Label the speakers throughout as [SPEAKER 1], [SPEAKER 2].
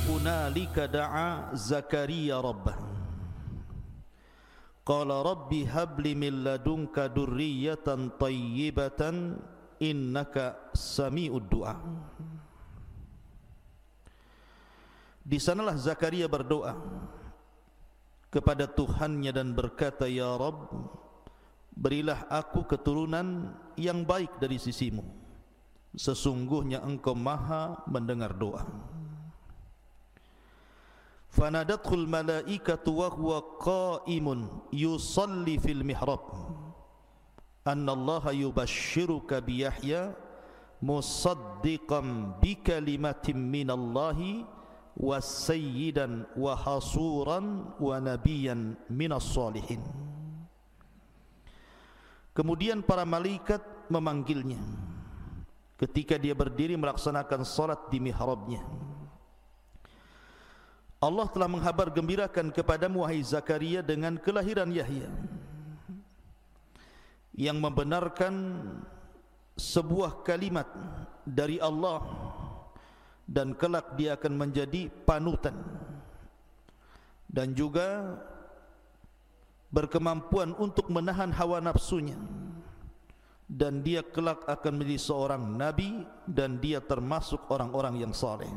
[SPEAKER 1] hunalika da'a Zakaria rabbah qala rabbi habli min ladunka durriyatan tayyibatan innaka sami'ud du'a. Di sanalah Zakaria berdoa kepada Tuhannya dan berkata, ya Rabb, berilah aku keturunan yang baik dari sisimu, sesungguhnya engkau maha mendengar doa. Fanadathul malaikatu wa huwa qa'imun yusalli fil mihrab anna Allah yubashshiruka bi Yahya musaddiqan bi kalimatin minallahi wa sayyidan wa hasuran wa nabiyyan minas salihin. Kemudian para malaikat memanggilnya ketika dia berdiri melaksanakan salat di mihrabnya. Allah telah menghabar gembirakan kepadamu wahai Zakaria dengan kelahiran Yahya yang membenarkan sebuah kalimat dari Allah, dan kelak dia akan menjadi panutan dan juga berkemampuan untuk menahan hawa nafsunya, dan dia kelak akan menjadi seorang nabi dan dia termasuk orang-orang yang saleh.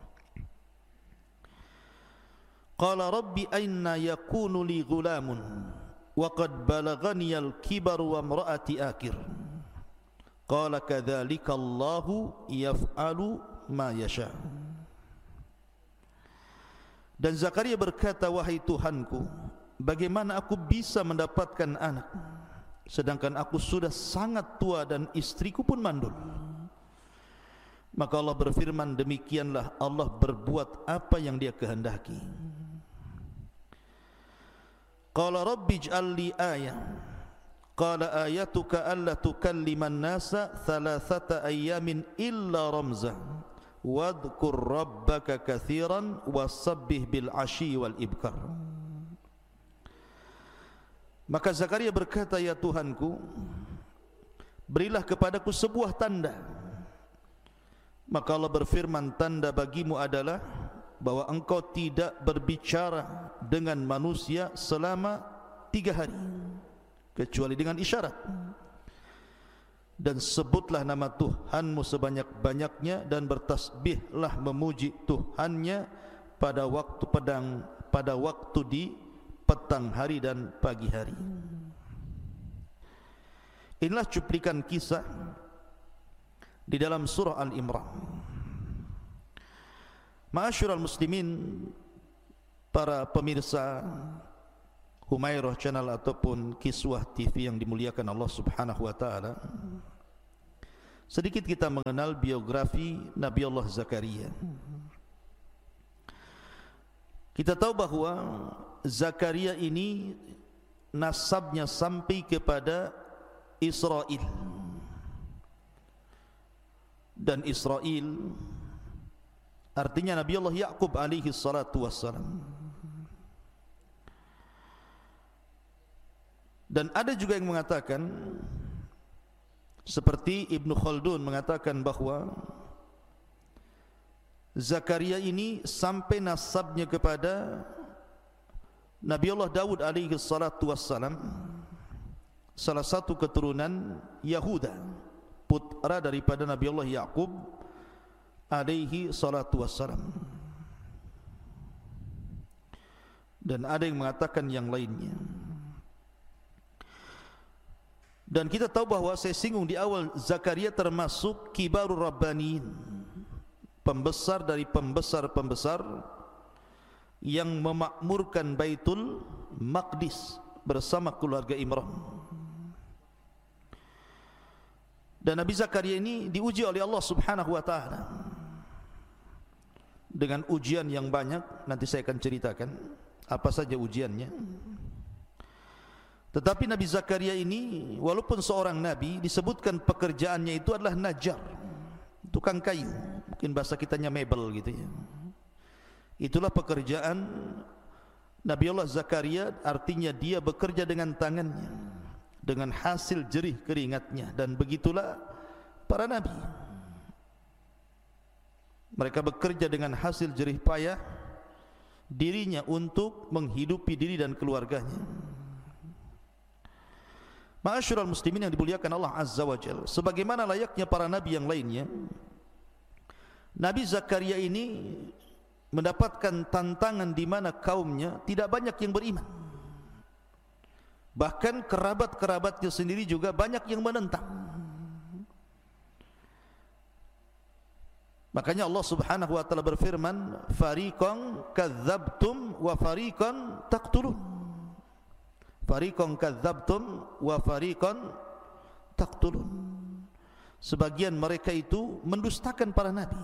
[SPEAKER 1] Qala rabbi aina yakunu li ghulamun wa qad balaghani al-kibar wa imraati akir. Qala kadzalika Allahu yaf'alu ma yasha. Dan Zakaria berkata, wahai Tuhanku, bagaimana aku bisa mendapatkan anak sedangkan aku sudah sangat tua dan istriku pun mandul? Maka Allah berfirman, demikianlah Allah berbuat apa yang dia kehendaki. Qala rabbi ij'al li ayah. Qala ayatuka alla tukalliman nasa thalathata ayyamin illa ramza wadhkur rabbaka katsiran wasabbih bil ashi wal ibkar. Maka Zakaria berkata, ya Tuhanku, berilah kepadaku sebuah tanda. Maka Allah berfirman, tanda bagimu adalah bahwa engkau tidak berbicara dengan manusia selama 3 hari kecuali dengan isyarat, dan sebutlah nama Tuhanmu sebanyak-banyaknya dan bertasbihlah memuji Tuhannya pada waktu pedang, pada waktu di petang hari dan pagi hari. Inilah cuplikan kisah di dalam surah Al-Imran. Ma'asyiral muslimin, para pemirsa Humairah Channel ataupun Kiswah TV yang dimuliakan Allah Subhanahu wa taala, sedikit kita mengenal biografi Nabi Allah Zakaria. Kita tahu bahwa Zakaria ini nasabnya sampai kepada Israel, dan Israel artinya Nabi Allah Ya'qub alaihi salatu wassalam. Dan ada juga yang mengatakan, seperti Ibnu Khaldun mengatakan bahwa Zakaria ini sampai nasabnya kepada Nabi Allah Daud alaihi salatu wassalam, salah satu keturunan Yahuda, putra daripada Nabi Allah Ya'qub alaihi salatu wassalam. Dan ada yang mengatakan yang lainnya. Dan kita tahu bahwa saya singgung di awal, Zakaria termasuk kibarur rabbaniin, pembesar dari pembesar-pembesar yang memakmurkan Baitul Maqdis bersama keluarga Imran. Dan Nabi Zakaria ini diuji oleh Allah Subhanahu wa taala dengan ujian yang banyak. Nanti saya akan ceritakan apa saja ujiannya. Tetapi Nabi Zakaria ini walaupun seorang nabi, disebutkan pekerjaannya itu adalah najjar, tukang kayu, mungkin bahasa kitanya mebel gitu ya. Itulah pekerjaan Nabi Allah Zakaria, artinya dia bekerja dengan tangannya, dengan hasil jerih keringatnya. Dan begitulah para nabi. Mereka bekerja dengan hasil jerih payah dirinya untuk menghidupi diri dan keluarganya. Ma'asyiral muslimin yang dimuliakan Allah Azza wa Jalla, sebagaimana layaknya para nabi yang lainnya, Nabi Zakaria ini mendapatkan tantangan di mana kaumnya tidak banyak yang beriman. Bahkan kerabat-kerabatnya sendiri juga banyak yang menentang. Makanya Allah Subhanahu wa taala berfirman, "Fariqan kadzabtum wa fariqan taqtulun." Fariqan kadzabtum wa fariqan taqtulun. Sebagian mereka itu mendustakan para nabi.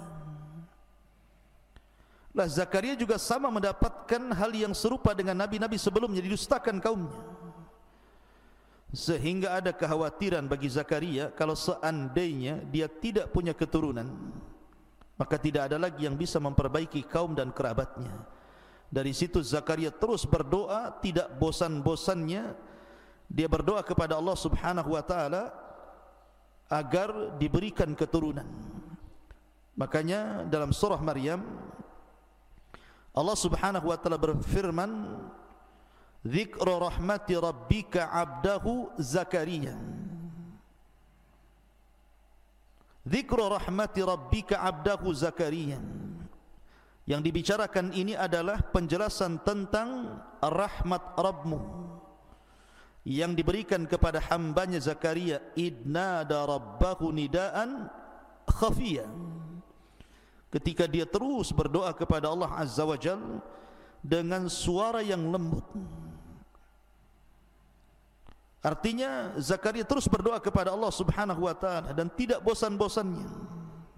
[SPEAKER 1] Lah Zakaria juga sama mendapatkan hal yang serupa dengan nabi-nabi sebelumnya, didustakan kaumnya. Sehingga ada kekhawatiran bagi Zakaria, kalau seandainya dia tidak punya keturunan, maka tidak ada lagi yang bisa memperbaiki kaum dan kerabatnya. Dari situ Zakaria terus berdoa, tidak bosan-bosannya dia berdoa kepada Allah Subhanahu wa taala agar diberikan keturunan. Makanya dalam surah Maryam Allah Subhanahu wa taala berfirman, "Dzikru rahmati rabbika 'abdahu Zakaria." Dzikru rahmati rabbika 'abdahu Zakaria. Yang dibicarakan ini adalah penjelasan tentang rahmat Rabbmu yang diberikan kepada hambanya Zakaria. Idnada rabbahu nidaan khafiyya. Ketika dia terus berdoa kepada Allah Azza wa Jalla dengan suara yang lembut. Artinya Zakaria terus berdoa kepada Allah Subhanahu wa taala dan tidak bosan-bosannya.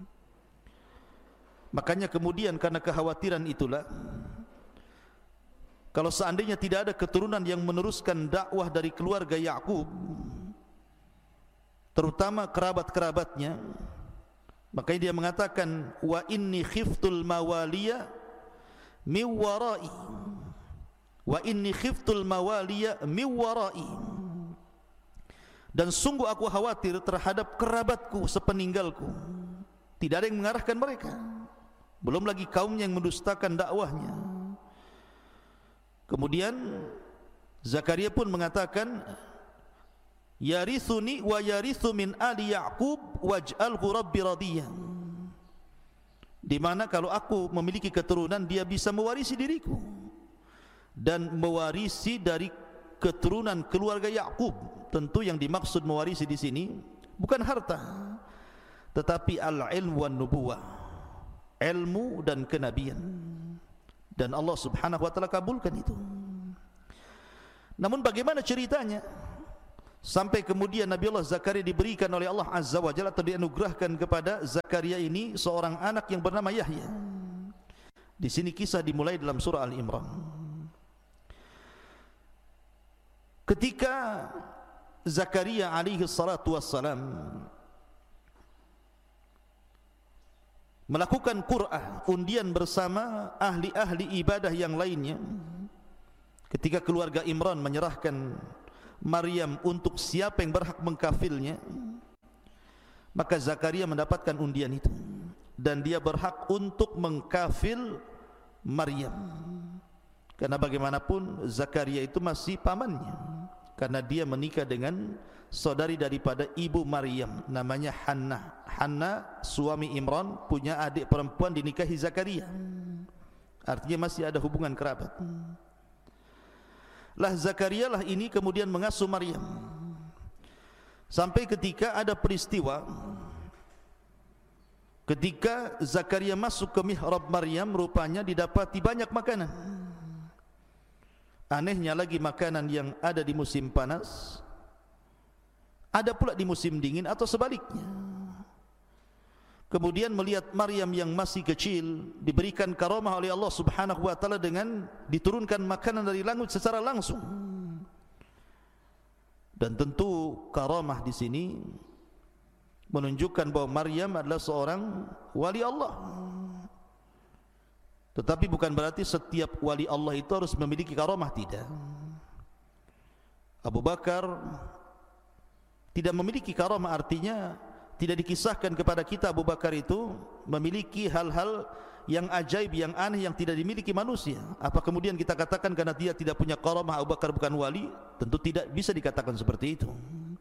[SPEAKER 1] Makanya kemudian karena kekhawatiran itulah, kalau seandainya tidak ada keturunan yang meneruskan dakwah dari keluarga Yakub, terutama kerabat-kerabatnya, makanya dia mengatakan, "Wa inni khiftul mawaliya min warai." Wa inni khiftul mawaliya min warai. Dan sungguh aku khawatir terhadap kerabatku sepeninggalku. Tidak ada yang mengarahkan mereka. Belum lagi kaumnya yang mendustakan dakwahnya. Kemudian Zakaria pun mengatakan, "Yarithuni wa yarithu min ali Ya'qub waj'alhu rabbi radiyan." Di mana kalau aku memiliki keturunan, dia bisa mewarisi diriku dan mewarisi dari keturunan keluarga Ya'qub. Tentu yang dimaksud mewarisi di sini bukan harta, tetapi al-ilm wan nubuwah, ilmu dan kenabian. Dan Allah Subhanahu wa taala kabulkan itu. Namun bagaimana ceritanya sampai kemudian Nabi Allah Zakaria diberikan oleh Allah Azza wa Jalla atau dianugerahkan kepada Zakaria ini seorang anak yang bernama Yahya. Di sini kisah dimulai dalam surah Al-Imran. Ketika Zakaria alaihi salatu wassalam melakukan qur'ah, undian bersama ahli-ahli ibadah yang lainnya, ketika keluarga Imran menyerahkan Maryam untuk siapa yang berhak mengkafilnya, maka Zakaria mendapatkan undian itu dan dia berhak untuk mengkafil Maryam. Karena bagaimanapun Zakaria itu masih pamannya, karena dia menikah dengan saudari daripada ibu Maryam, namanya Hannah. Hannah suami Imran punya adik perempuan dinikahi Zakaria, artinya masih ada hubungan kerabat. Lah Zakaria lah ini kemudian mengasuh Maryam, sampai ketika ada peristiwa ketika Zakaria masuk ke mihrab Maryam, rupanya didapati banyak makanan. Anehnya lagi, makanan yang ada di musim panas ada pula di musim dingin atau sebaliknya. Kemudian melihat Maryam yang masih kecil diberikan karamah oleh Allah Subhanahu wa taala dengan diturunkan makanan dari langit secara langsung. Dan tentu karamah di sini menunjukkan bahwa Maryam adalah seorang wali Allah. Tetapi bukan berarti setiap wali Allah itu harus memiliki karamah, tidak. Abu Bakar tidak memiliki karamah, artinya tidak dikisahkan kepada kita Abu Bakar itu memiliki hal-hal yang ajaib, yang aneh, yang tidak dimiliki manusia. Apa kemudian kita katakan karena dia tidak punya karamah Abu Bakar bukan wali? Tentu tidak bisa dikatakan seperti itu.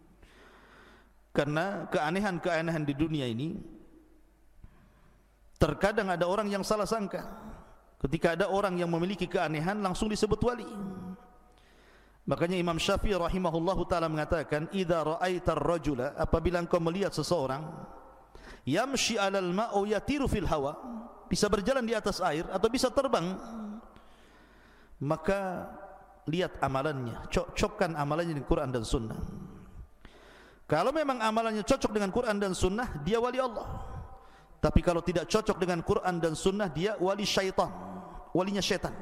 [SPEAKER 1] Karena keanehan-keanehan di dunia ini terkadang ada orang yang salah sangka. Ketika ada orang yang memiliki keanehan langsung disebut wali. Makanya Imam Syafi'i rahimahullahu taala mengatakan, "Idza ra'aitar rajula," apabila engkau melihat seseorang yamshi 'alal ma'u yatiru fil hawa, bisa berjalan di atas air atau bisa terbang, maka lihat amalannya, cocokkan amalannya dengan Quran dan Sunnah. Kalau memang amalannya cocok dengan Quran dan Sunnah, dia wali Allah. Tapi kalau tidak cocok dengan Quran dan Sunnah, dia wali syaitan, walinya syaitan.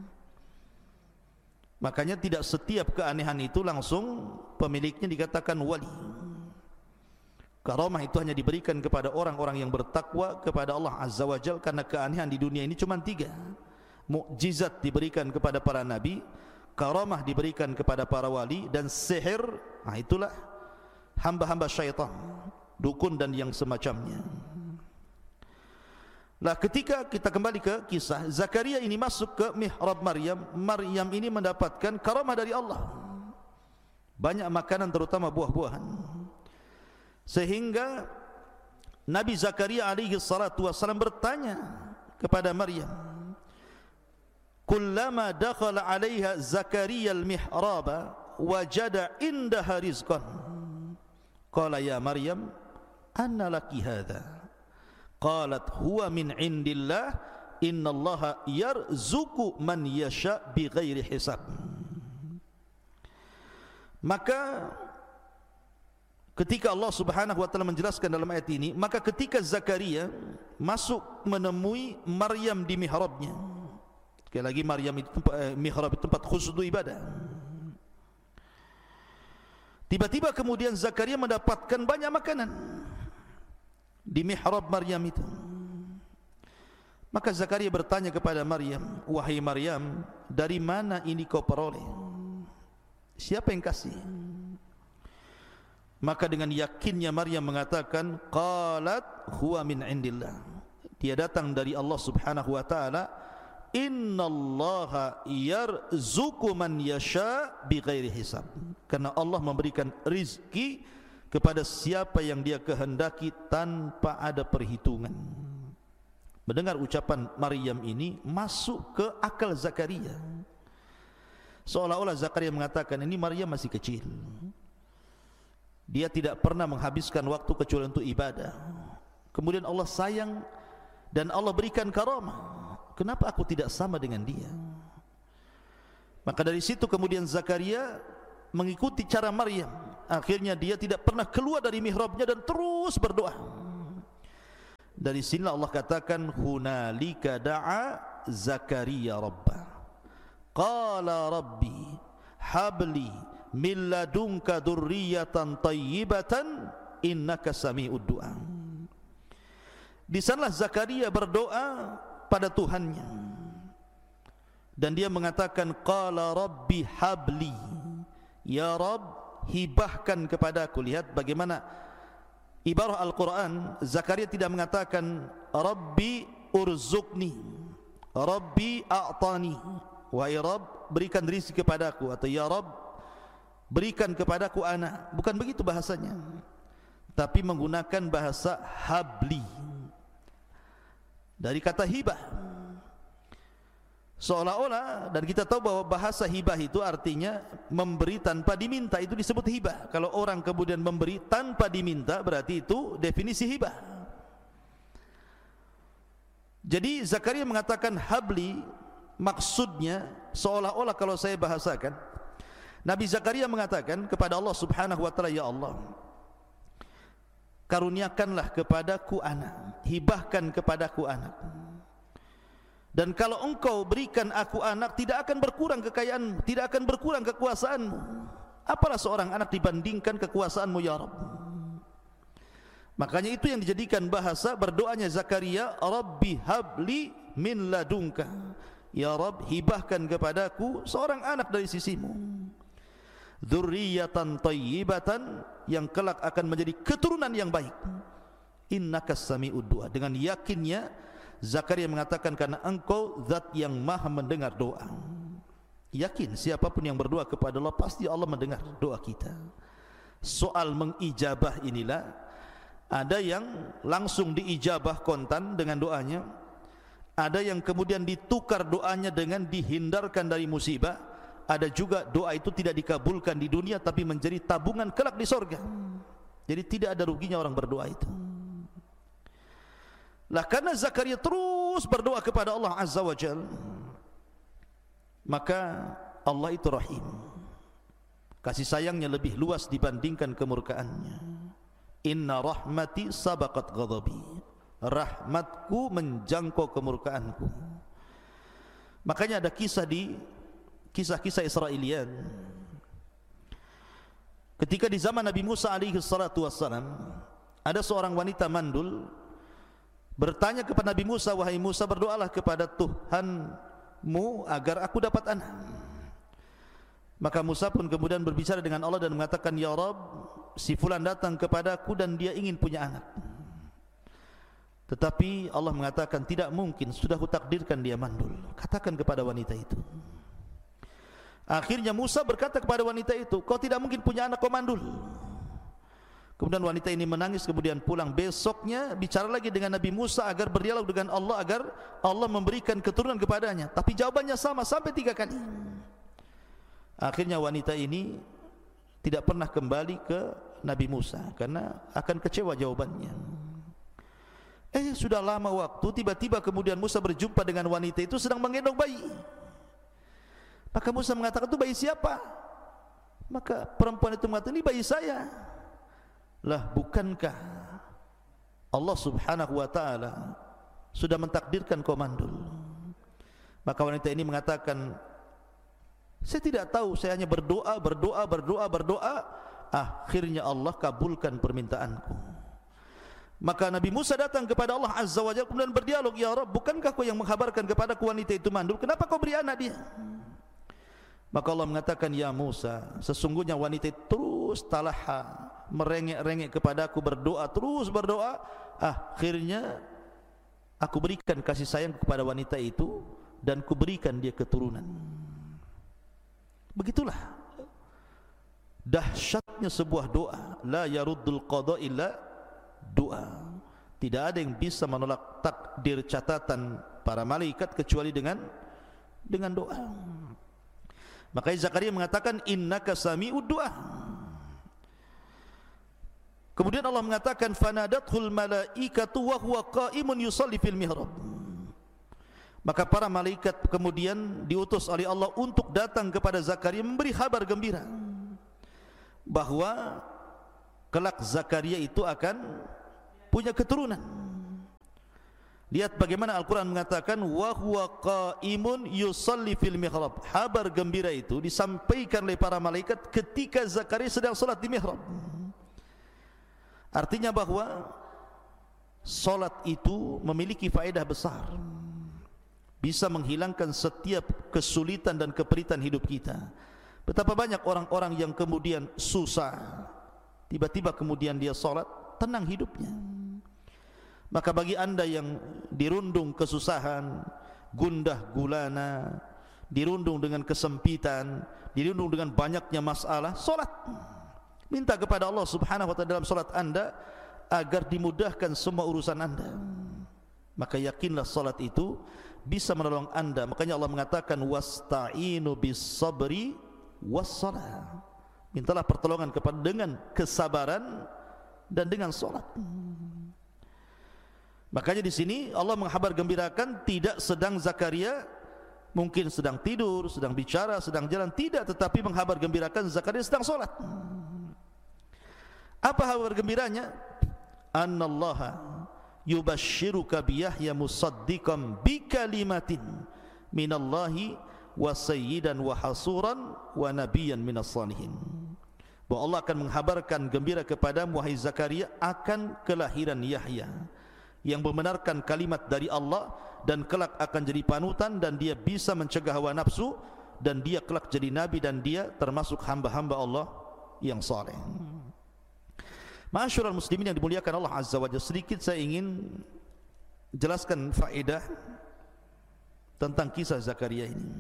[SPEAKER 1] Makanya tidak setiap keanehan itu langsung pemiliknya dikatakan wali. Karamah itu hanya diberikan kepada orang-orang yang bertakwa kepada Allah Azza wa Jalla, karena keanehan di dunia ini cuma 3. Mukjizat diberikan kepada para nabi, karamah diberikan kepada para wali, dan sihir, itulah hamba-hamba syaitan, dukun dan yang semacamnya. Lah ketika kita kembali ke kisah, Zakaria ini masuk ke mihrab Maryam. Maryam ini mendapatkan karamah dari Allah, banyak makanan terutama buah-buahan, sehingga Nabi Zakaria alaihi salatu wassalam bertanya kepada Maryam, kullama dakhala 'alaiha Zakaria al-mihraba wajada indaha rizqan qala ya Maryam anna laki hadha qalat huwa min indillah innallaha yarzuqu man yasha bighairi hisab. Maka ketika Allah Subhanahu wa taala menjelaskan dalam ayat ini, maka ketika Zakaria masuk menemui Maryam di mihrabnya, sekali lagi Maryam itu mihrab itu tempat khusus untuk ibadah, tiba-tiba kemudian Zakaria mendapatkan banyak makanan di mihrab Maryam itu. Maka Zakaria bertanya kepada Maryam, wahai Maryam, dari mana ini kau peroleh? Siapa yang kasih? Maka dengan yakinnya Maryam mengatakan, qalat huwa min indillah, dia datang dari Allah Subhanahu wa taala. Innallaha yarzuqu man yasha bighairi hisab, karena Allah memberikan rizki kepada siapa yang dia kehendaki tanpa ada perhitungan. Mendengar ucapan Maryam ini masuk ke akal Zakaria. Seolah-olah Zakaria mengatakan, ini Maryam masih kecil, dia tidak pernah menghabiskan waktu kecuali untuk ibadah. Kemudian Allah sayang dan Allah berikan karamah, kenapa aku tidak sama dengan dia? Maka dari situ kemudian Zakaria mengikuti cara Maryam. Akhirnya dia tidak pernah keluar dari mihrabnya dan terus berdoa. Dari sini Allah katakan, hunalika da'a Zakaria rabbah qala rabbi habli min ladunka dzurriyyatan thayyibatan innaka sami'ud du'a. Di sanalah Zakaria berdoa pada Tuhannya, dan dia mengatakan, qala rabbi habli, ya Rabb, hibahkan kepadaku. Lihat bagaimana ibarah Al-Quran. Zakaria tidak mengatakan Rabbi urzuqni, Rabbi a'tani, wahai Rabb berikan rezeki kepadaku, atau ya Rabb berikan kepadaku anak. Bukan begitu bahasanya, tapi menggunakan bahasa habli, dari kata hibah. Seolah-olah, dan kita tahu bahwa bahasa hibah itu artinya memberi tanpa diminta, itu disebut hibah. Kalau orang kemudian memberi tanpa diminta, berarti itu definisi hibah. Jadi Zakaria mengatakan habli, maksudnya seolah-olah kalau saya bahasakan, Nabi Zakaria mengatakan kepada Allah Subhanahu wa taala, ya Allah, karuniakanlah kepadaku anak, hibahkan kepadaku anak. Dan kalau engkau berikan aku anak, tidak akan berkurang kekayaanmu, tidak akan berkurang kekuasaanmu. Apalah seorang anak dibandingkan kekuasaanmu ya Rabb. Makanya itu yang dijadikan bahasa berdoanya Zakaria, Rabbi habli min ladunka, ya Rabb hibahkan kepadaku seorang anak dari sisimu. dzurriyyatan thayyibatan, yang kelak akan menjadi keturunan yang baik. Innaka sami'ud du'a. Dengan yakinnya Zakaria mengatakan, karena engkau zat yang maha mendengar doa. Yakin siapapun yang berdoa kepada Allah, pasti Allah mendengar doa kita. Soal mengijabah inilah, ada yang langsung diijabah kontan dengan doanya, ada yang kemudian ditukar doanya dengan dihindarkan dari musibah, ada juga doa itu tidak dikabulkan di dunia tapi menjadi tabungan kelak di sorga. Jadi tidak ada ruginya orang berdoa itu. Lah karena Zakaria terus berdoa kepada Allah Azza wa Jalla, maka Allah itu rahim, kasih sayangnya lebih luas dibandingkan kemurkaannya. Inna rahmati sabaqat ghadabi, rahmatku menjangkau kemurkaanku. Makanya ada kisah di kisah-kisah Israelian, ketika di zaman Nabi Musa alaihi salatu wassalam, ada seorang wanita mandul bertanya kepada Nabi Musa, wahai Musa, berdoalah kepada Tuhanmu agar aku dapat anak. Maka Musa pun kemudian berbicara dengan Allah dan mengatakan, ya Rabb, si fulan datang kepadaku dan dia ingin punya anak. Tetapi Allah mengatakan, tidak mungkin, sudah kutakdirkan dia mandul. Katakan kepada wanita itu. Akhirnya Musa berkata kepada wanita itu, kau tidak mungkin punya anak, kau mandul. Kemudian wanita ini menangis, kemudian pulang. Besoknya bicara lagi dengan Nabi Musa agar berdialog dengan Allah, agar Allah memberikan keturunan kepadanya. Tapi jawabannya sama sampai 3 kali. Akhirnya wanita ini tidak pernah kembali ke Nabi Musa karena akan kecewa jawabannya. Sudah lama waktu, tiba-tiba kemudian Musa berjumpa dengan wanita itu sedang menggendong bayi. Maka Musa mengatakan, itu bayi siapa? Maka perempuan itu mengatakan, ini bayi saya. Lah, bukankah Allah subhanahu wa ta'ala sudah mentakdirkan kau mandul? Maka wanita ini mengatakan, saya tidak tahu, saya hanya berdoa. Akhirnya Allah kabulkan permintaanku. Maka Nabi Musa datang kepada Allah Azza wa Jalla kemudian berdialog, ya Rabb, bukankah kau yang menghabarkan kepadaku wanita itu mandul? Kenapa kau beri anak dia? Maka Allah mengatakan, ya Musa, sesungguhnya wanita itu terus talaha, merengek-rengek kepadaku, berdoa, terus berdoa. Akhirnya aku berikan kasih sayang kepada wanita itu dan kuberikan dia keturunan. Begitulah dahsyatnya sebuah doa. La yaruddul qada illa doa. Tidak ada yang bisa menolak takdir catatan para malaikat kecuali dengan doa. Makanya Zakaria mengatakan, innaka sami'ud du'a. Kemudian Allah mengatakan, fanadathul malaikatu wa huwa qa'imun yusalli fil mihrab. Maka para malaikat kemudian diutus oleh Allah untuk datang kepada Zakaria memberi kabar gembira bahwa kelak Zakaria itu akan punya keturunan. Lihat bagaimana Al-Quran mengatakan, wa huwa qa'imun yusalli fil mihrab. Kabar gembira itu disampaikan oleh para malaikat ketika Zakaria sedang salat di mihrab. Artinya bahwa salat itu memiliki faedah besar, bisa menghilangkan setiap kesulitan dan keperitan hidup kita. Betapa banyak orang-orang yang kemudian susah, tiba-tiba kemudian dia salat, tenang hidupnya. Maka bagi anda yang dirundung kesusahan, gundah gulana, dirundung dengan kesempitan, dirundung dengan banyaknya masalah, salat. Minta kepada Allah subhanahu wa ta'ala dalam salat anda agar dimudahkan semua urusan anda. Maka yakinlah salat itu bisa menolong anda. Makanya Allah mengatakan, wasta'inu bis sabri was salah. Mintalah pertolongan kepada dengan kesabaran dan dengan salat. Makanya di sini Allah menghabar gembirakan, tidak sedang Zakaria mungkin sedang tidur, sedang bicara, sedang jalan, tidak, tetapi menghabar gembirakan Zakaria sedang salat. Apa kabar gembiranya? Annallaha yubashshiruka bi Yahya musaddiqan bi kalimatin minallahi wa sayyidan wa hasuran wa nabiyyan minas salihin. Bahwa Allah akan menghabarkan gembira kepadamu wahai Zakaria akan kelahiran Yahya yang membenarkan kalimat dari Allah dan kelak akan jadi panutan, dan dia bisa mencegah hawa nafsu dan dia kelak jadi nabi dan dia termasuk hamba-hamba Allah yang saleh. Ma'asyiral muslimin yang dimuliakan Allah Azza wa Jalla, sedikit saya ingin jelaskan faedah tentang kisah Zakaria ini.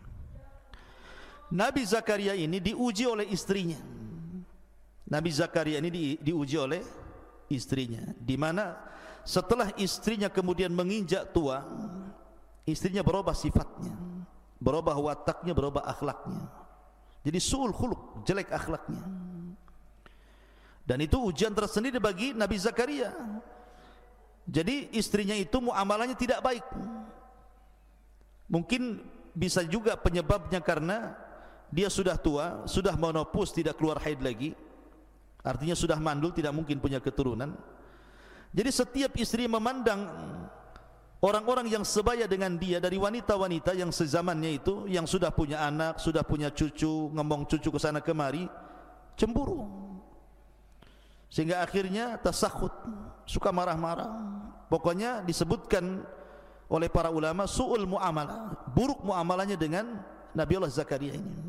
[SPEAKER 1] Nabi Zakaria ini diuji oleh istrinya. Nabi Zakaria ini diuji oleh istrinya, di mana setelah istrinya kemudian menginjak tua, istrinya berubah sifatnya, berubah wataknya, berubah akhlaknya. Jadi su'ul khuluq, jelek akhlaknya. Dan itu ujian tersendiri bagi Nabi Zakaria. Jadi istrinya itu muamalahnya tidak baik. Mungkin bisa juga penyebabnya karena dia sudah tua, sudah menopause, tidak keluar haid lagi. Artinya sudah mandul, tidak mungkin punya keturunan. Jadi setiap istri memandang orang-orang yang sebaya dengan dia dari wanita-wanita yang sezamannya itu, yang sudah punya anak, sudah punya cucu, ngomong cucu ke sana kemari, cemburu. Sehingga akhirnya tasakhut, suka marah-marah. Pokoknya disebutkan oleh para ulama su'ul muamalah, buruk muamalahnya dengan Nabiullah Zakaria ini.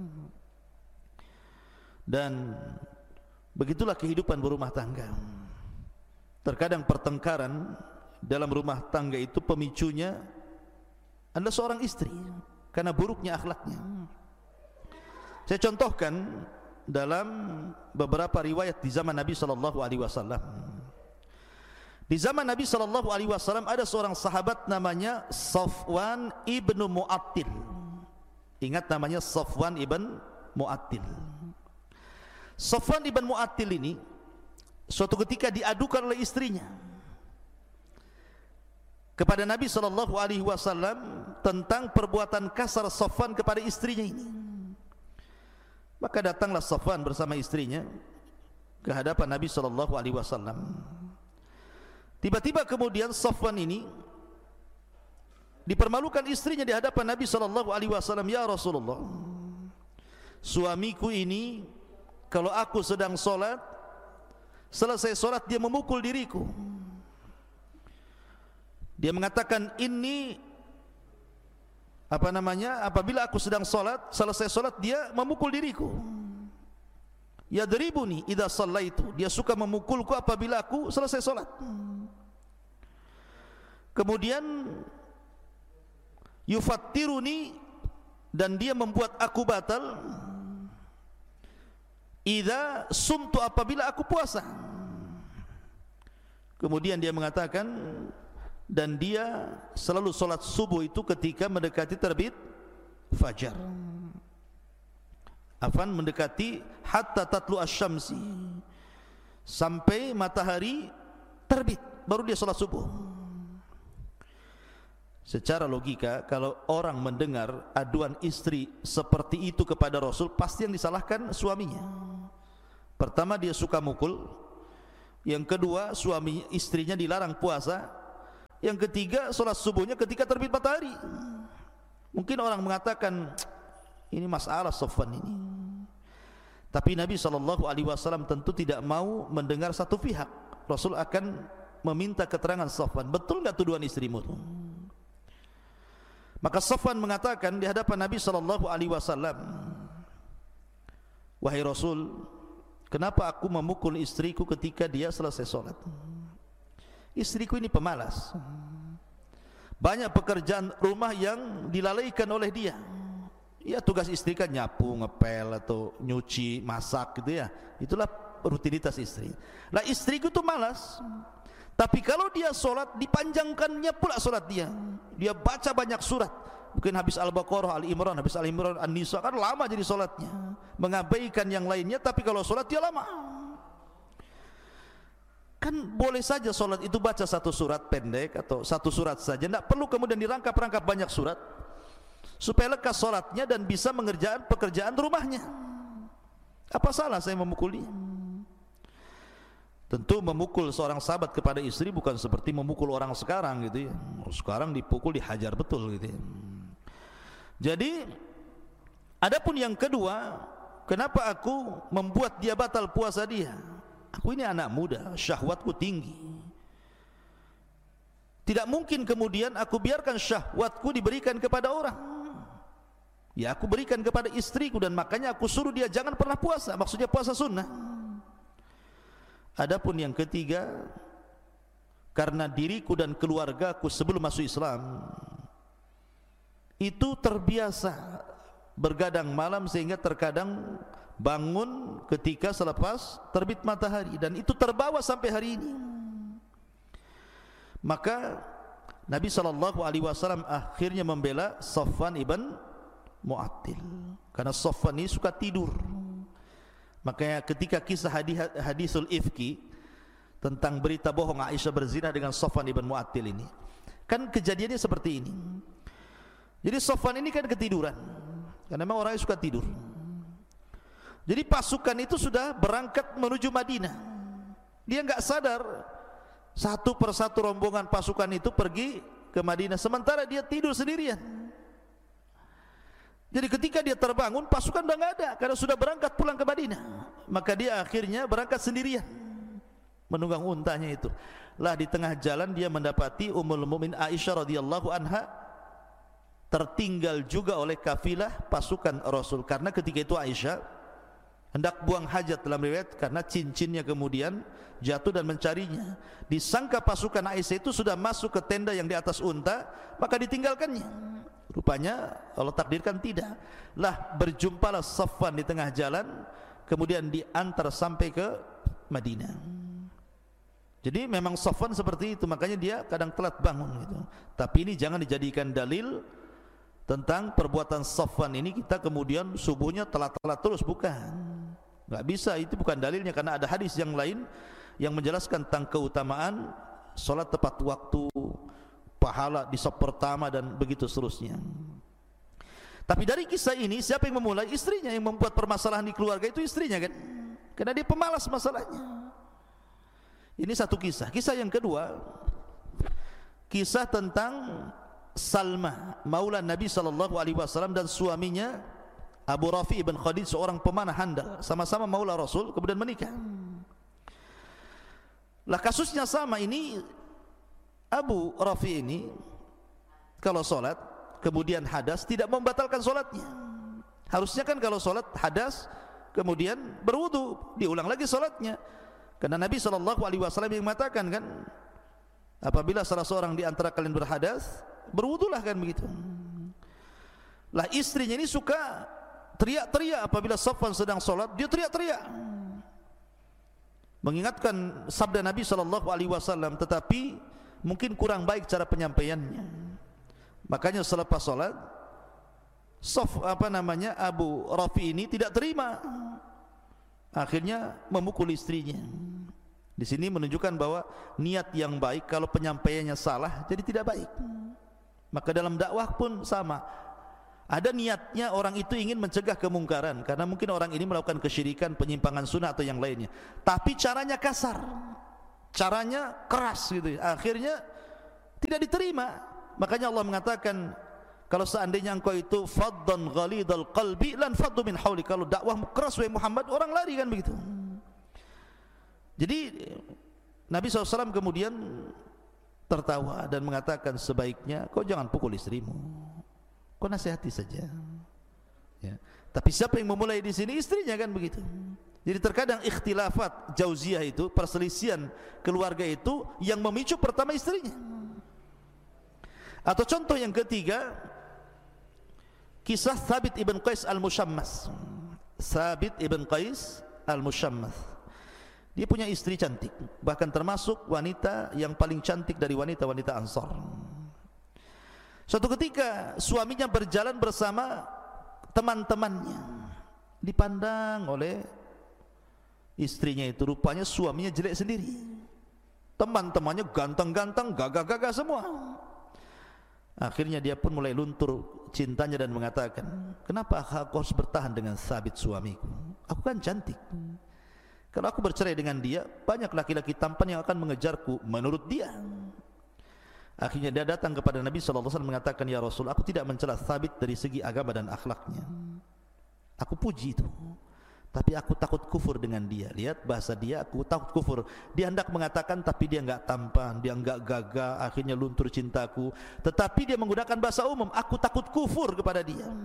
[SPEAKER 1] Dan begitulah kehidupan berumah tangga. Terkadang pertengkaran dalam rumah tangga itu pemicunya adalah seorang istri karena buruknya akhlaknya. Saya contohkan dalam beberapa riwayat di zaman Nabi sallallahu alaihi wasallam. Di zaman Nabi sallallahu alaihi wasallam ada seorang sahabat namanya Safwan ibnu Mu'attil. Ingat namanya Safwan ibn Mu'attil. Safwan ibn Mu'attil ini suatu ketika diadukan oleh istrinya kepada Nabi sallallahu alaihi wasallam tentang perbuatan kasar Safwan kepada istrinya ini. Maka datanglah Safwan bersama istrinya ke hadapan Nabi sallallahu alaihi wasallam. Tiba-tiba kemudian Safwan ini dipermalukan istrinya di hadapan Nabi sallallahu alaihi wasallam. Ya Rasulullah, suamiku ini kalau aku sedang solat, selesai solat dia memukul diriku. Dia mengatakan ini apabila aku sedang solat, selesai solat dia memukul diriku. Yadribuni idza shallaitu, dia suka memukulku apabila aku selesai solat. Kemudian yufattiruni, dan dia membuat aku batal idza sumtu, apabila aku puasa. Kemudian dia mengatakan, dan dia selalu solat subuh itu ketika mendekati terbit fajar. Afan, mendekati hatta tatlu asyamsi, sampai matahari terbit baru dia solat subuh. Secara logika, kalau orang mendengar aduan istri seperti itu kepada Rasul, pasti yang disalahkan suaminya. Pertama, dia suka mukul. Yang kedua, istrinya dilarang puasa. Yang ketiga, sholat subuhnya ketika terbit matahari. Mungkin orang mengatakan ini masalah Safwan ini. Tapi Nabi SAW tentu tidak mau mendengar satu pihak. Rasul akan meminta keterangan Safwan, betul nggak tuduhan istrimu itu? Maka Safwan mengatakan di hadapan Nabi SAW, wahai Rasul, kenapa aku memukul istriku ketika dia selesai sholat? Istriku ini pemalas, banyak pekerjaan rumah yang dilalaikan oleh dia. Ya, tugas istri kan nyapu, ngepel, atau nyuci, masak gitu ya. Itulah rutinitas istri. Lah istriku tuh malas. Tapi kalau dia sholat, dipanjangkannya pula sholat dia. Dia baca banyak surat. Mungkin habis Al-Baqarah, Al-Imran, habis Al-Imran, An-Nisa, kan lama jadi sholatnya. Mengabaikan yang lainnya, tapi kalau sholat dia lama. Kan boleh saja sholat itu baca satu surat pendek, atau satu surat saja. Tidak perlu kemudian dirangkap-rangkap banyak surat, supaya lekas sholatnya dan bisa mengerjakan pekerjaan rumahnya. Apa salah saya memukul dia? Tentu memukul seorang sahabat kepada istri bukan seperti memukul orang sekarang gitu ya. Sekarang dipukul, dihajar betul gitu ya. Jadi adapun yang kedua, kenapa aku membuat dia batal puasa dia? Aku ini anak muda, syahwatku tinggi. Tidak mungkin kemudian aku biarkan syahwatku diberikan kepada orang. Ya aku berikan kepada istriku, dan makanya aku suruh dia jangan pernah puasa, maksudnya puasa sunnah. Adapun yang ketiga, karena diriku dan keluargaku sebelum masuk Islam itu terbiasa bergadang malam, sehingga terkadang bangun ketika selepas terbit matahari, dan itu terbawa sampai hari ini. Maka Nabi SAW akhirnya membela Safwan ibn Mu'attil, karena Safwan ini suka tidur. Makanya ketika kisah hadisul ifki, tentang berita bohong Aisyah berzina dengan Safwan ibn Mu'attil ini, kan kejadiannya seperti ini. Jadi Safwan ini kan ketiduran, karena memang orangnya suka tidur. Jadi pasukan itu sudah berangkat menuju Madinah, dia nggak sadar satu persatu rombongan pasukan itu pergi ke Madinah, sementara dia tidur sendirian. Jadi ketika dia terbangun, pasukan udah nggak ada, karena sudah berangkat pulang ke Madinah. Maka dia akhirnya berangkat sendirian, menunggang untanya itu. Lah di tengah jalan dia mendapati Ummul Mukminin Aisyah radhiyallahu anha tertinggal juga oleh kafilah pasukan Rasul, karena ketika itu Aisyah hendak buang hajat dalam riwayat, karena cincinnya kemudian jatuh dan mencarinya. Disangka pasukan Aisyah itu sudah masuk ke tenda yang di atas unta, maka ditinggalkannya. Rupanya Allah takdirkan tidak. Lah berjumpalah Safwan di tengah jalan, kemudian diantar sampai ke Madinah. Jadi memang Safwan seperti itu, makanya dia kadang telat bangun gitu. Tapi ini jangan dijadikan dalil tentang perbuatan Safwan ini kita kemudian subuhnya telat-telat terus, bukan. Nggak bisa, itu bukan dalilnya, karena ada hadis yang lain yang menjelaskan tentang keutamaan sholat tepat waktu, pahala di saf pertama, dan begitu seterusnya. Tapi dari kisah ini siapa yang memulai? Istrinya. Yang membuat permasalahan di keluarga itu istrinya kan, karena dia pemalas masalahnya. Ini satu kisah. Kisah yang kedua, kisah tentang Salma maula Nabi SAW dan suaminya Abu Rafi ibn Khadij, seorang pemanah handal, sama-sama maula Rasul, kemudian menikah. Lah kasusnya sama ini. Abu Rafi ini kalau sholat kemudian hadas, tidak membatalkan sholatnya. Harusnya kan kalau sholat hadas kemudian berwudu, diulang lagi sholatnya, karena Nabi SAW yang mengatakan kan, apabila salah seorang di antara kalian berhadas, berwudulah, kan begitu. Lah istrinya ini suka teriak-teriak apabila Safwan sedang sholat, dia teriak-teriak mengingatkan sabda Nabi SAW, tetapi mungkin kurang baik cara penyampaiannya. Makanya selepas sholat, Abu Rafi ini tidak terima, akhirnya memukul istrinya. Di sini menunjukkan bahwa niat yang baik kalau penyampaiannya salah jadi tidak baik. Maka dalam dakwah pun sama, ada niatnya orang itu ingin mencegah kemungkaran, karena mungkin orang ini melakukan kesyirikan, penyimpangan sunnah atau yang lainnya, tapi caranya kasar, caranya keras gitu, akhirnya tidak diterima. Makanya Allah mengatakan, kalau seandainya engkau itu faddan ghalidal qalbi lan faddu min hauli, kalau dakwahmu keras wahai Muhammad, orang lari, kan begitu. Jadi Nabi SAW kemudian tertawa dan mengatakan, sebaiknya kau jangan pukul istrimu, kau nasihati saja. Ya. Tapi siapa yang memulai di sini? Istrinya, kan begitu. Jadi terkadang ikhtilafat jauziyah itu, perselisihan keluarga itu yang memicu pertama istrinya. Atau contoh yang ketiga, kisah Thabit ibn Qais al-Mushammas. Thabit ibn Qais al-Mushammas, dia punya istri cantik, bahkan termasuk wanita yang paling cantik dari wanita-wanita Ansar. Suatu ketika suaminya berjalan bersama teman-temannya, dipandang oleh istrinya itu, rupanya suaminya jelek sendiri, teman-temannya ganteng-ganteng, gagah-gagah semua. Akhirnya dia pun mulai luntur cintanya dan mengatakan, kenapa aku harus bertahan dengan Thabit suamiku? Aku kan cantik. Kalau aku bercerai dengan dia, banyak laki-laki tampan yang akan mengejarku menurut dia. Akhirnya dia datang kepada Nabi SAW mengatakan, ya Rasul, aku tidak mencela Thabit dari segi agama dan akhlaknya, aku puji itu, tapi aku takut kufur dengan dia. Lihat bahasa dia, aku takut kufur. Dia hendak mengatakan tapi dia enggak tampan, dia enggak gagah, akhirnya luntur cintaku. Tetapi dia menggunakan bahasa umum, aku takut kufur kepada dia.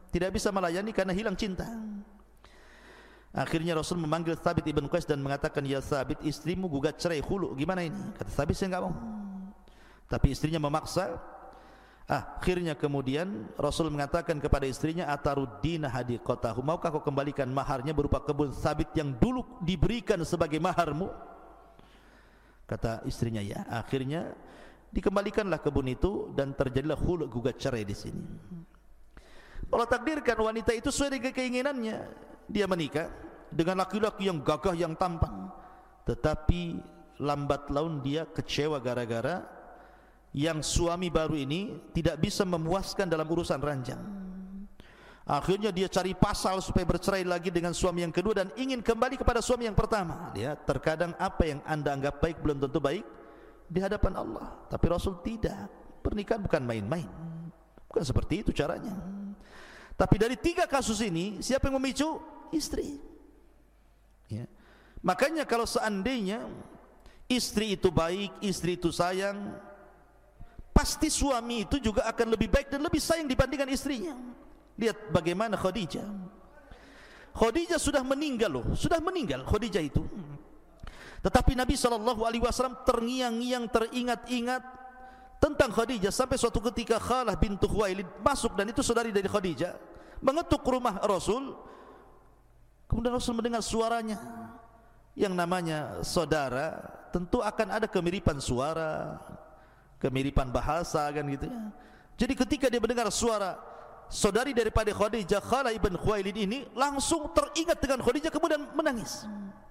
[SPEAKER 1] tidak bisa melayani karena hilang cinta. Akhirnya Rasul memanggil Thabit ibn Qais dan mengatakan, ya Thabit, istrimu gugat cerai khulu, gimana ini? Kata Thabit, saya enggak mau. Tapi istrinya memaksa. Akhirnya kemudian Rasul mengatakan kepada istrinya, ataruddina hadiqatahu, maukah kau kembalikan maharnya berupa kebun Thabit yang dulu diberikan sebagai maharmu? Kata istrinya, ya. Akhirnya dikembalikanlah kebun itu dan terjadilah khulu, gugat cerai di sini. Allah takdirkan wanita itu sesuai dengan keinginannya. Dia menikah dengan laki-laki yang gagah, yang tampan, tetapi lambat laun dia kecewa gara-gara yang suami baru ini tidak bisa memuaskan dalam urusan ranjang. Akhirnya dia cari pasal supaya bercerai lagi dengan suami yang kedua dan ingin kembali kepada suami yang pertama. Lihat, terkadang apa yang anda anggap baik belum tentu baik di hadapan Allah. Tapi Rasul tidak. Pernikahan bukan main-main, bukan seperti itu caranya. Tapi dari 3 kasus ini, siapa yang memicu? Istri. Ya. Makanya kalau seandainya istri itu baik, istri itu sayang, pasti suami itu juga akan lebih baik dan lebih sayang dibandingkan istrinya. Lihat bagaimana Khadijah. Khadijah sudah meninggal loh, sudah meninggal Khadijah itu. Tetapi Nabi SAW terngiang-ngiang, teringat-ingat tentang Khadijah sampai suatu ketika Khalah bintu Khuwailid masuk, dan itu saudari dari Khadijah, mengetuk rumah Rasul. Kemudian Rasul mendengar suaranya. Yang namanya saudara tentu akan ada kemiripan suara, kemiripan bahasa, kan gitu ya. Jadi ketika dia mendengar suara saudari daripada Khadijah, Khalah ibn Khuwailid ini, langsung teringat dengan Khadijah, kemudian menangis.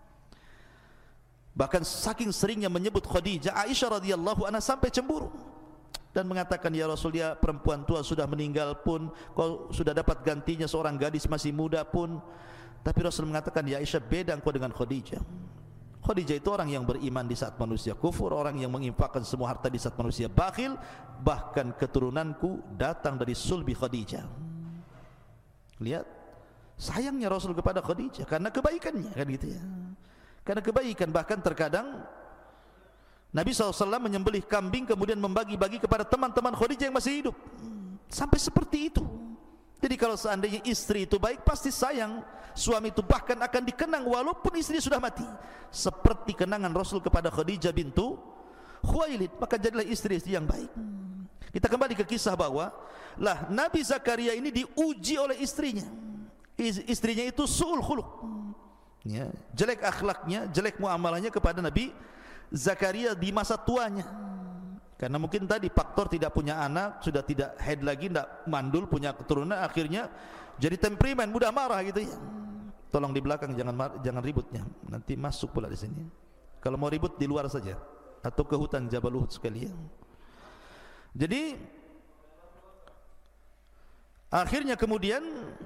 [SPEAKER 1] Bahkan saking seringnya menyebut Khadijah, Aisyah radhiyallahu anha sampai cemburu dan mengatakan, ya Rasul, dia perempuan tua sudah meninggal pun, kau sudah dapat gantinya seorang gadis masih muda pun. Tapi Rasul mengatakan, ya Aisyah, beda engkau dengan Khadijah. Khadijah itu orang yang beriman di saat manusia kufur, orang yang menginfakkan semua harta di saat manusia bakhil. Bahkan keturunanku datang dari sulbi Khadijah. Lihat sayangnya Rasul kepada Khadijah karena kebaikannya, kan gitu ya. Karena kebaikan, bahkan terkadang Nabi SAW menyembelih kambing kemudian membagi-bagi kepada teman-teman Khadijah yang masih hidup. Sampai seperti itu. Jadi kalau seandainya istri itu baik, pasti sayang suami itu, bahkan akan dikenang walaupun istri sudah mati. Seperti kenangan Rasul kepada Khadijah bintu Khuwailid, maka jadilah istri-istri yang baik. Kita kembali ke kisah bahwa lah Nabi Zakaria ini diuji oleh istrinya. Istrinya itu su'ul khuluq, ya, jelek akhlaknya, jelek muamalahnya kepada Nabi Zakaria di masa tuanya. Karena mungkin tadi faktor tidak punya anak, sudah tidak haid lagi, tidak mandul, punya keturunan, akhirnya jadi temperamen, mudah marah gitu ya. Tolong di belakang jangan ributnya, nanti masuk pula di sini. Kalau mau ribut di luar saja atau ke hutan Jabal Uhud sekalian. Jadi akhirnya kemudian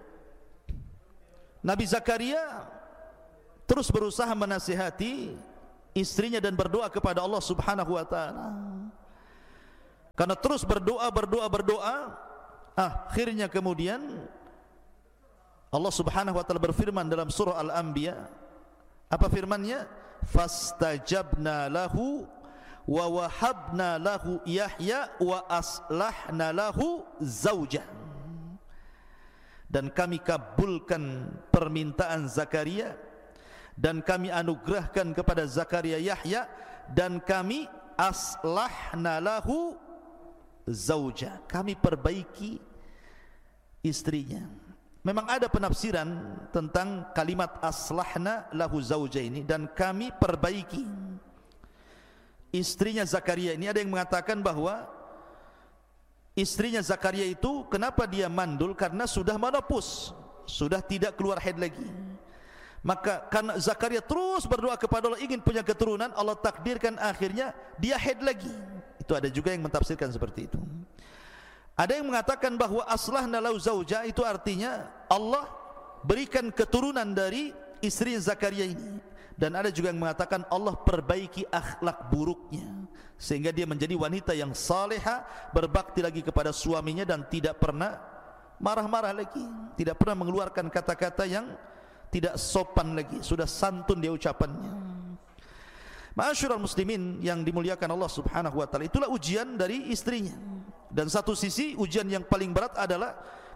[SPEAKER 1] Nabi Zakaria terus berusaha menasihati istrinya dan berdoa kepada Allah Subhanahu wa taala. Karena terus berdoa, akhirnya kemudian Allah Subhanahu wa taala berfirman dalam surah Al-Anbiya. Apa firman-Nya? Fastajabna lahu wa wahabna lahu Yahya wa aslahna lahu zaujah. Dan kami kabulkan permintaan Zakaria, dan kami anugerahkan kepada Zakaria Yahya, dan kami aslahna lahu zauja, kami perbaiki istrinya. Memang ada penafsiran tentang kalimat aslahna lahu zauja ini, dan kami perbaiki istrinya Zakaria ini. Ada yang mengatakan bahwa istrinya Zakaria itu kenapa dia mandul, karena sudah menopause, sudah tidak keluar haid lagi. Maka karena Zakaria terus berdoa kepada Allah ingin punya keturunan, Allah takdirkan akhirnya dia haid lagi. Itu ada juga yang mentafsirkan seperti itu. Ada yang mengatakan bahwa aslahna lahu zauja itu artinya Allah berikan keturunan dari istri Zakaria ini. Dan ada juga yang mengatakan Allah perbaiki akhlak buruknya sehingga dia menjadi wanita yang salehah, berbakti lagi kepada suaminya dan tidak pernah marah-marah lagi, tidak pernah mengeluarkan kata-kata yang tidak sopan lagi, sudah santun dia ucapannya. Ma'asyiral muslimin yang dimuliakan Allah Subhanahu wa taala, itulah ujian dari istrinya. Dan satu sisi ujian yang paling berat adalah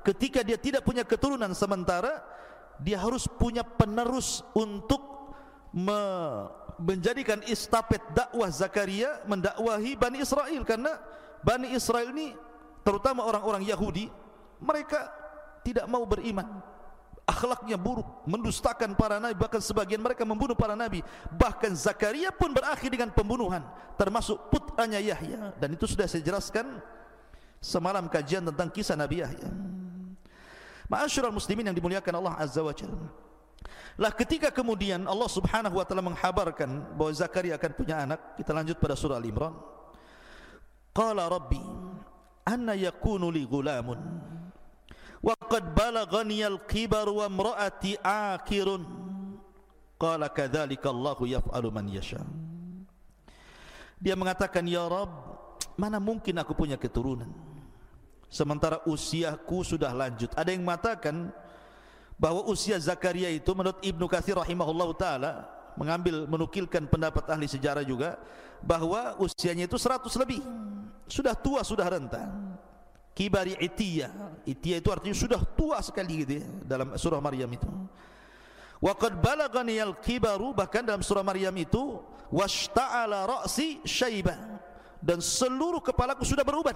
[SPEAKER 1] ketika dia tidak punya keturunan sementara, dia harus punya penerus untuk menjadikan estafet dakwah Zakaria mendakwahi Bani Israel. Karena Bani Israel ini, terutama orang-orang Yahudi, mereka tidak mau beriman, akhlaknya buruk, mendustakan para nabi, bahkan sebagian mereka membunuh para nabi. Bahkan Zakaria pun berakhir dengan pembunuhan, termasuk putranya Yahya. Dan itu sudah saya jelaskan semalam kajian tentang kisah Nabi Yahya. Ma'asyiral muslimin yang dimuliakan Allah Azza wa Jalla, lah ketika kemudian Allah Subhanahu wa taala menghabarkan bahwa Zakaria akan punya anak, kita lanjut pada surah Al-Imran. Qala rabbi anna yakunu li ghulamun wa qad balaghani al-kibar wa imraati aqirun. Qala kadzalika Allahu yaf'alu man yasha. Dia mengatakan, ya Rabb, mana mungkin aku punya keturunan sementara usiaku sudah lanjut. Ada yang mengatakan bahwa usia Zakaria itu, menurut Ibnu Katsir rahimahullahu taala, menukilkan pendapat ahli sejarah juga, bahwa usianya itu 100 lebih, sudah tua, sudah renta. Kibari itiyah, itiyah itu artinya sudah tua sekali gitu ya, dalam surah Maryam itu. Wa qad balaghani al-kibaru, bahkan dalam surah Maryam itu, washta'ala ra'si syaiba, dan seluruh kepalaku sudah beruban.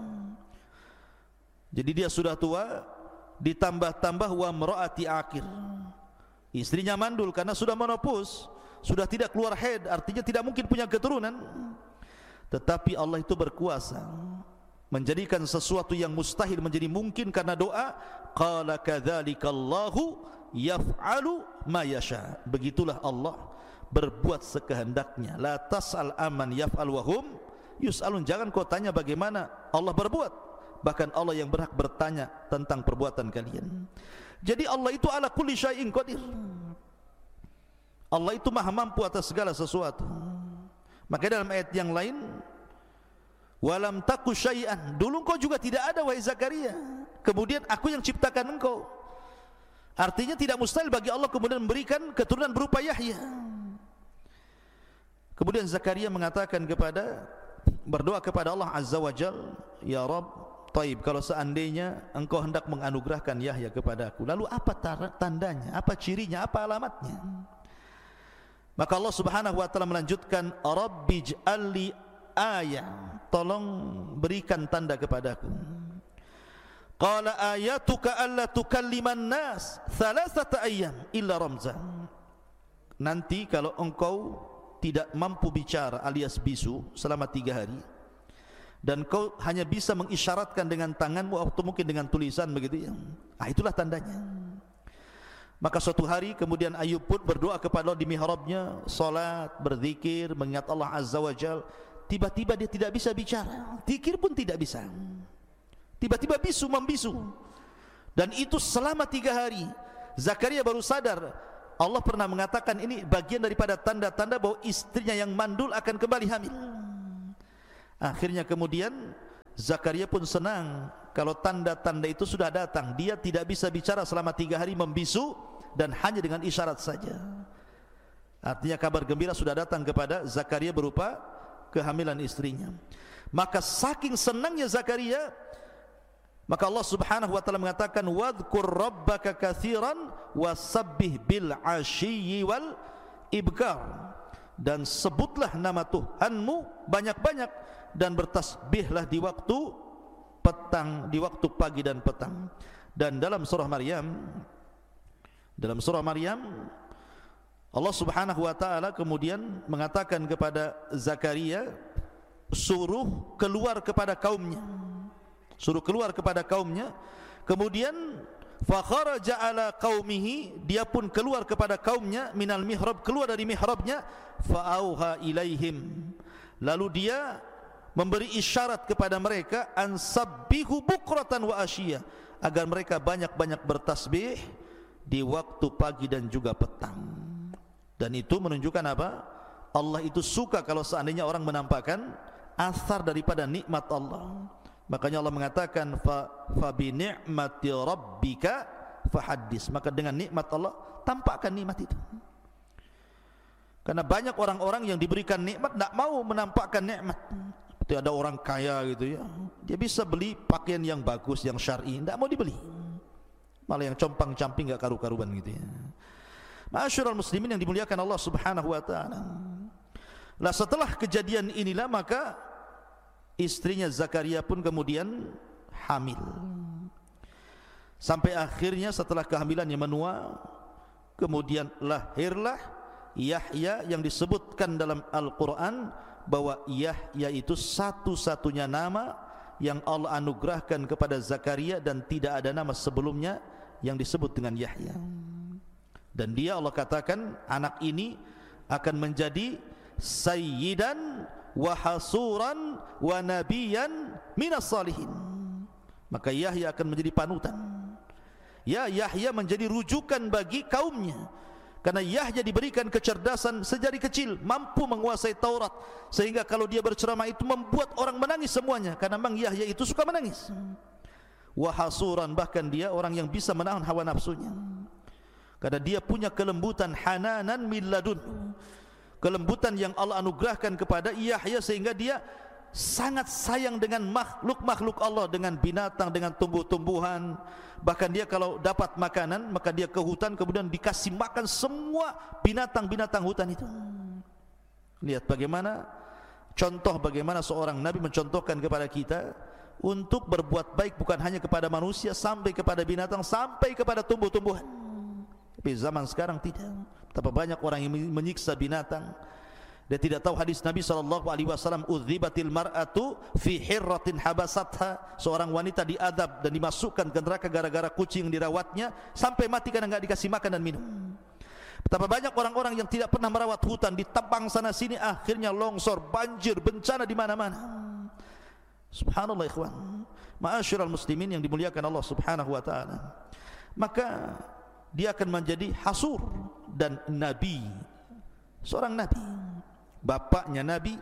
[SPEAKER 1] Jadi dia sudah tua, ditambah-tambah wa mraati aqir, istrinya mandul karena sudah menopause, sudah tidak keluar haid, artinya tidak mungkin punya keturunan. Tetapi Allah itu berkuasa menjadikan sesuatu yang mustahil menjadi mungkin karena doa. Qala kadzalika Allahu yaf'alu ma yasha. Begitulah Allah berbuat sekehendaknya. La tas'al aman yaf'al wa hum yus'alun. Jangan kau tanya bagaimana Allah berbuat, bahkan Allah yang berhak bertanya tentang perbuatan kalian. Jadi Allah itu ala kulli syai'in qadir. Allah itu maha mampu atas segala sesuatu. Maka dalam ayat yang lain, walam taku syai'an, dulu engkau juga tidak ada wahai Zakaria, kemudian aku yang ciptakan engkau. Artinya tidak mustahil bagi Allah kemudian memberikan keturunan berupa Yahya. Kemudian Zakaria mengatakan berdoa kepada Allah Azza wa Jalla, ya Rabb, taib, kalau seandainya engkau hendak menganugerahkan Yahya kepada aku, lalu apa tandanya, apa cirinya, apa alamatnya? Maka Allah Subhanahu wa taala melanjutkan, Rabbi ij'alli ayah, tolong berikan tanda kepadaku. Qala ayatuka alla tukalliman nas thalathata ayyam illa ramza. Nanti kalau engkau tidak mampu bicara alias bisu selama 3 hari, dan kau hanya bisa mengisyaratkan dengan tanganmu atau mungkin dengan tulisan begitu ya, itulah tandanya. Maka suatu hari kemudian Ayub pun berdoa kepada Allah di mihrabnya, salat, berzikir, mengingat Allah Azza wa Jalla. Tiba-tiba dia tidak bisa bicara, zikir pun tidak bisa, tiba-tiba membisu. Dan itu selama 3 hari. Zakaria baru sadar, Allah pernah mengatakan ini bagian daripada tanda-tanda bahwa istrinya yang mandul akan kembali hamil. Akhirnya kemudian Zakaria pun senang kalau tanda-tanda itu sudah datang. Dia tidak bisa bicara selama 3 hari, membisu dan hanya dengan isyarat saja. Artinya kabar gembira sudah datang kepada Zakaria berupa kehamilan istrinya. Maka saking senangnya Zakaria, maka Allah Subhanahu wa taala mengatakan, wadhkur rabbaka katsiran wasabbih bil ashiyyi wal ibkar, dan sebutlah nama Tuhanmu banyak-banyak dan bertasbihlah di waktu petang, di waktu pagi dan petang. Dan dalam surah Maryam Allah Subhanahu wa taala kemudian mengatakan kepada Zakaria, suruh keluar kepada kaumnya. Kemudian fa kharaja ala qaumihi, dia pun keluar kepada kaumnya, minal mihrab, keluar dari mihrabnya, fa auha ilaihim, lalu dia memberi isyarat kepada mereka, ansabbihu bukratan wa asyiyah, agar mereka banyak-banyak bertasbih di waktu pagi dan juga petang. Dan itu menunjukkan apa? Allah itu suka kalau seandainya orang menampakkan asar daripada nikmat Allah. Makanya Allah mengatakan, fa bi ni'mati rabbika fahaddis, maka dengan nikmat Allah tampakkan nikmat itu. Karena banyak orang-orang yang diberikan nikmat tidak mau menampakkan nikmat. Seperti ada orang kaya gitu ya, dia bisa beli pakaian yang bagus, yang syar'i, tidak mau dibeli. malah yang compang-camping enggak karu-karuan gitu ya. Ma'asyiral muslimin yang dimuliakan Allah Subhanahu wa taala. Lah setelah kejadian inilah maka istrinya Zakaria pun kemudian hamil. Sampai akhirnya setelah kehamilannya menua, kemudian lahirlah Yahya yang disebutkan dalam Al-Quran bahwa Yahya itu satu-satunya nama yang Allah anugerahkan kepada Zakaria dan tidak ada nama sebelumnya yang disebut dengan Yahya. Dan dia Allah katakan anak ini akan menjadi sayyidan wa hasuran wa nabiyan minas salihin. Maka Yahya akan menjadi panutan. Ya, Yahya menjadi rujukan bagi kaumnya. Karena Yahya diberikan kecerdasan sejari kecil, mampu menguasai Taurat, sehingga kalau dia berceramah itu membuat orang menangis semuanya. Karena memang Yahya itu suka menangis. Wahasuran, bahkan dia orang yang bisa menahan hawa nafsunya. Karena dia punya kelembutan, hananan min ladun, kelembutan yang Allah anugerahkan kepada Yahya, sehingga dia sangat sayang dengan makhluk-makhluk Allah, dengan binatang, dengan tumbuh-tumbuhan. Bahkan dia kalau dapat makanan, maka dia ke hutan, kemudian dikasih makan semua binatang-binatang hutan itu. Lihat bagaimana contoh, bagaimana seorang Nabi mencontohkan kepada kita untuk berbuat baik bukan hanya kepada manusia, sampai kepada binatang, sampai kepada tumbuh-tumbuhan. Tapi zaman sekarang tidak. Betapa banyak orang yang menyiksa binatang. Dia tidak tahu hadis Nabi SAW, udzibatil mar'atu fi hirratin habasatha, seorang wanita diadab dan dimasukkan ke neraka gara-gara kucing dirawatnya sampai mati karena enggak dikasih makan dan minum. Betapa banyak orang-orang yang tidak pernah merawat hutan, ditebang sana sini, akhirnya longsor, banjir, bencana di mana-mana. Subhanallah ikhwan. Ma'asyiral muslimin yang dimuliakan Allah Subhanahu wa taala. Maka dia akan menjadi hasur dan nabi, seorang nabi. Bapaknya nabi,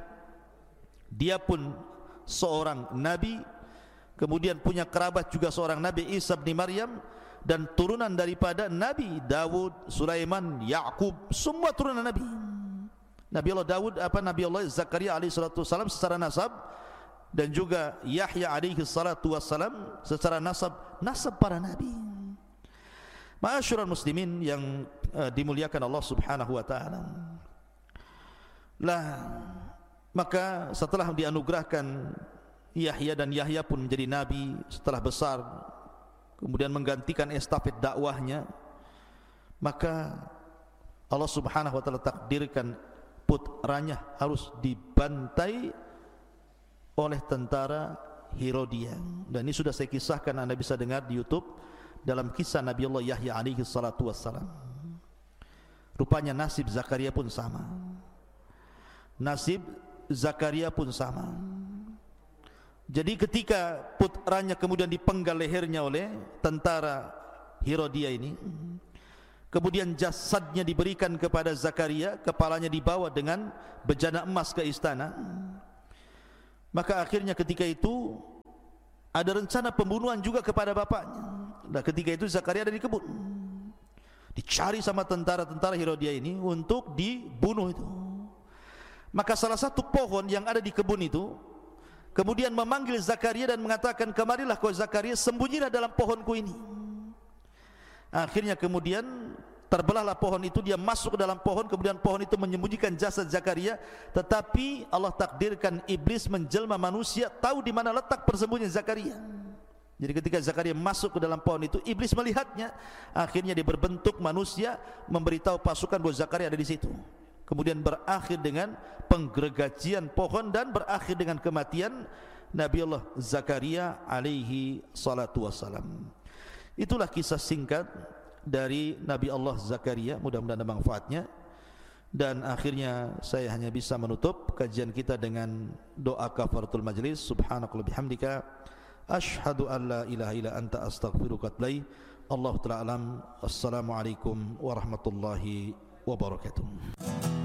[SPEAKER 1] dia pun seorang nabi, kemudian punya kerabat juga seorang nabi, Isa bin Maryam, dan turunan daripada Nabi Dawud, Sulaiman, Ya'qub, semua turunan nabi. Nabi Allah Dawud, Nabi Allah Zakaria alaihi salatu wasalam secara nasab, dan juga Yahya alaihi salatu wasalam secara nasab para nabi. Ma'asyiral muslimin yang dimuliakan Allah Subhanahu wa taala. Lah, maka setelah dianugerahkan Yahya, dan Yahya pun menjadi nabi setelah besar, kemudian menggantikan estafet dakwahnya, maka Allah Subhanahu wa taala takdirkan putranya harus dibantai oleh tentara Herodia. Dan ini sudah saya kisahkan, Anda bisa dengar di YouTube dalam kisah Nabi Allah Yahya alaihi salatu wassalam. Rupanya nasib Zakaria pun sama. Nasib Zakaria pun sama. Jadi ketika putranya kemudian dipenggal lehernya oleh tentara Herodia ini, kemudian jasadnya diberikan kepada Zakaria, kepalanya dibawa dengan bejana emas ke istana. Maka akhirnya ketika itu ada rencana pembunuhan juga kepada bapaknya. Dan ketika itu Zakaria ada di kebun, dicari sama tentara-tentara Herodia ini untuk dibunuh itu. Maka salah satu pohon yang ada di kebun itu kemudian memanggil Zakaria dan mengatakan, kemarilah kau Zakaria, sembunyilah dalam pohonku ini. Akhirnya kemudian terbelahlah pohon itu, dia masuk ke dalam pohon, kemudian pohon itu menyembunyikan jasad Zakaria. Tetapi Allah takdirkan iblis menjelma manusia, tahu di mana letak persembunyian Zakaria. Jadi ketika Zakaria masuk ke dalam pohon itu, iblis melihatnya. Akhirnya dia berbentuk manusia, memberitahu pasukan bahwa Zakaria ada di situ. Kemudian berakhir dengan penggergajian pohon dan berakhir dengan kematian Nabi Allah Zakaria alaihi salatu wassalam. Itulah kisah singkat dari Nabi Allah Zakaria, mudah-mudahan ada manfaatnya. Dan akhirnya saya hanya bisa menutup kajian kita dengan doa kafaratul majlis. Subhanakallahumma bihamdika asyhadu an la ilaha illa anta astaghfiruka wa atubu ilaik. Allahu ta'ala alam. Assalamualaikum warahmatullahi wabarakatuh.